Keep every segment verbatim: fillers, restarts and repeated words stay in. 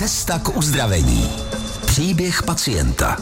Cesta k uzdravení. Příběh pacienta.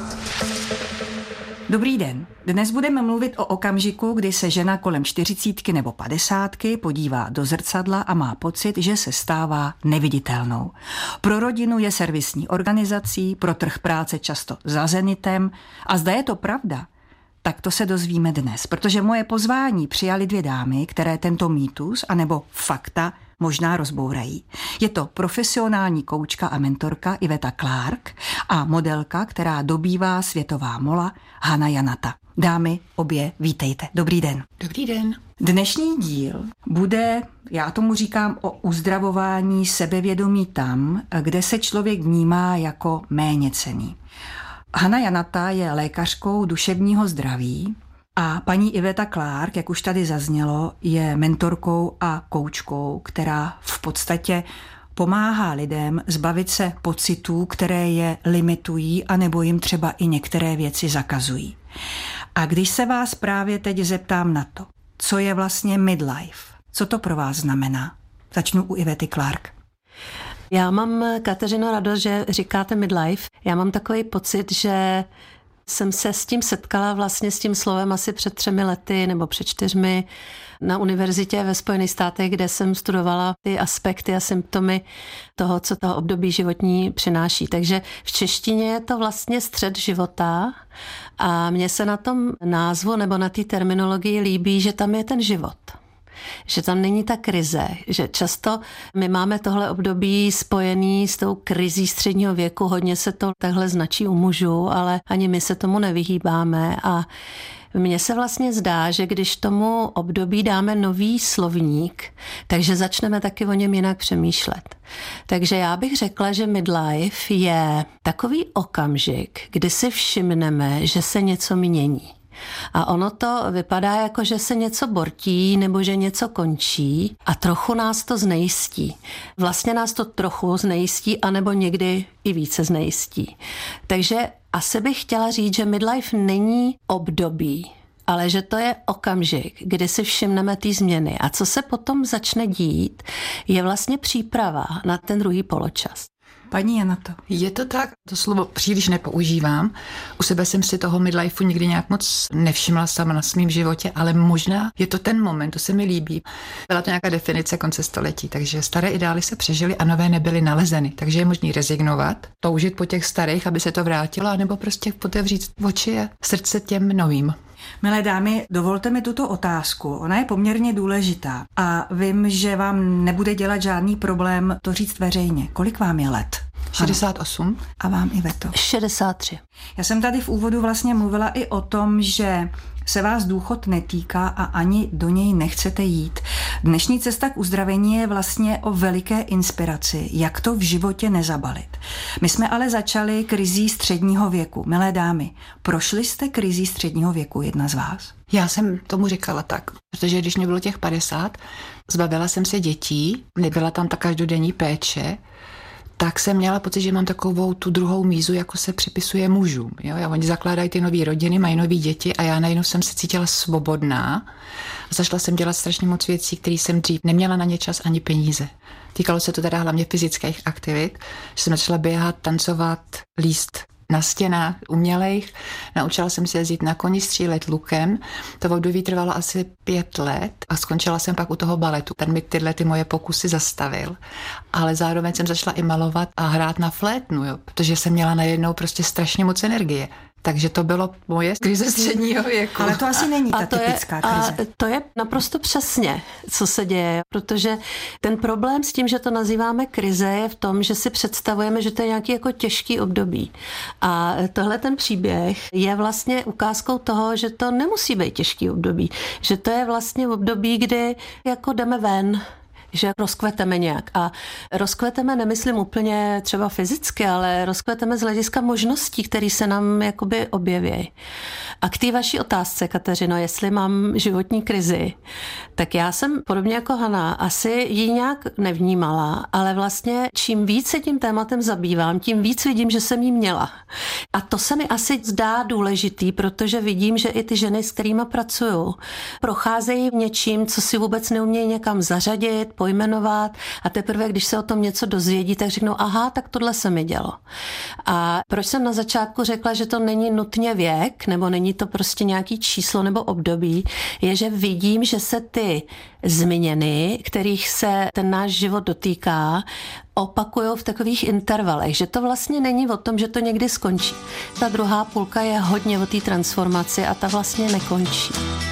Dobrý den. Dnes budeme mluvit o okamžiku, kdy se žena kolem čtyřicítky nebo padesátky podívá do zrcadla a má pocit, že se stává neviditelnou. Pro rodinu je servisní organizací, pro trh práce často za zenitem. A zda je to pravda, tak to se dozvíme dnes, protože moje pozvání přijali dvě dámy, které tento mýtus anebo fakta možná rozbourají. Je to profesionální koučka a mentorka Iveta Clark a modelka, která dobývá světová mola, Hana Janata. Dámy, obě, vítejte. Dobrý den. Dobrý den. Dnešní díl bude, já tomu říkám, o uzdravování sebevědomí tam, kde se člověk vnímá jako méněcenný. Hana Janata je lékařkou duševního zdraví a paní Iveta Clark, jak už tady zaznělo, je mentorkou a koučkou, která v podstatě pomáhá lidem zbavit se pocitů, které je limitují anebo jim třeba i některé věci zakazují. A když se vás právě teď zeptám na to, co je vlastně midlife, co to pro vás znamená? Začnu u Ivety Clark. Já mám, Kateřino, radost, že říkáte midlife. Já mám takový pocit, že jsem se s tím setkala vlastně s tím slovem asi před třemi lety nebo před čtyřmi na univerzitě ve Spojených státech, kde jsem studovala ty aspekty a symptomy toho, co to období životní přináší. Takže v češtině je to vlastně střed života a mně se na tom názvu nebo na té terminologii líbí, že tam je ten život. Že tam není ta krize, že často my máme tohle období spojený s tou krizí středního věku, hodně se to takhle značí u mužů, ale ani my se tomu nevyhýbáme a mně se vlastně zdá, že když tomu období dáme nový slovník, takže začneme taky o něm jinak přemýšlet. Takže já bych řekla, že midlife je takový okamžik, kdy si všimneme, že se něco mění. A ono to vypadá jako, že se něco bortí nebo že něco končí a trochu nás to znejistí. Vlastně nás to trochu znejistí anebo někdy i více znejistí. Takže asi bych chtěla říct, že midlife není období, ale že to je okamžik, kdy si všimneme ty změny. A co se potom začne dít, je vlastně příprava na ten druhý poločas. Paní Janato. Je to tak, to slovo příliš nepoužívám. U sebe jsem si toho midlifeu nikdy nějak moc nevšimla sama na svém životě, ale možná je to ten moment, to se mi líbí. Byla to nějaká definice konce století, takže staré ideály se přežily a nové nebyly nalezeny. Takže je možný rezignovat, toužit po těch starých, aby se to vrátilo, anebo prostě otevřít oči a srdce těm novým. Milé dámy, dovolte mi tuto otázku. Ona je poměrně důležitá a vím, že vám nebude dělat žádný problém to říct veřejně. Kolik vám je let? šedesát osm. A vám, Iveto? šedesát tři. Já jsem tady v úvodu vlastně mluvila i o tom, že se vás důchod netýká a ani do něj nechcete jít. Dnešní cesta k uzdravení je vlastně o veliké inspiraci, jak to v životě nezabalit. My jsme ale začali krizí středního věku. Milé dámy, prošli jste krizí středního věku, jedna z vás? Já jsem tomu říkala tak, protože když mě bylo těch padesát, zbavila jsem se dětí, nebyla tam ta každodenní péče, tak jsem měla pocit, že mám takovou tu druhou mízu, jako se připisuje mužům. Jo? A oni zakládají ty nový rodiny, mají nový děti a já najednou jsem se cítila svobodná. A zašla jsem dělat strašně moc věcí, které jsem dřív neměla na ně čas ani peníze. Týkalo se to teda hlavně fyzických aktivit, že jsem začala běhat, tancovat, líst na stěnách umělejch. Naučila jsem se jezdit na koni, střílet lukem. To období trvalo asi pět let a skončila jsem pak u toho baletu. Ten mi tyhle ty moje pokusy zastavil. Ale zároveň jsem začala i malovat a hrát na flétnu, jo, protože jsem měla najednou prostě strašně moc energie. Takže to bylo moje krize středního věku. Ale to asi není ta to typická je, krize. A to je naprosto přesně, co se děje, protože ten problém s tím, že to nazýváme krize, je v tom, že si představujeme, že to je nějaký jako těžký období. A tohle ten příběh je vlastně ukázkou toho, že to nemusí být těžký období. Že to je vlastně období, kdy jako jdeme ven, že rozkveteme nějak. A rozkveteme nemyslím úplně třeba fyzicky, ale rozkveteme z hlediska možností, které se nám jakoby objeví. A k té vaší otázce, Kateřino, jestli mám životní krizi, tak já jsem podobně jako Hana asi ji nějak nevnímala, ale vlastně čím víc se tím tématem zabývám, tím víc vidím, že jsem jí měla. A to se mi asi zdá důležitý, protože vidím, že i ty ženy, s kterými pracuju, procházejí něčím, co si vůbec neumějí někam zařadit, pojmenovat a teprve, když se o tom něco dozvědí, tak řeknou, aha, tak tohle se mi dělo. A proč jsem na začátku řekla, že to není nutně věk, nebo není to prostě nějaký číslo nebo období, je, že vidím, že se ty změny, kterých se ten náš život dotýká, opakujou v takových intervalech, že to vlastně není o tom, že to někdy skončí. Ta druhá půlka je hodně o té transformaci a ta vlastně nekončí.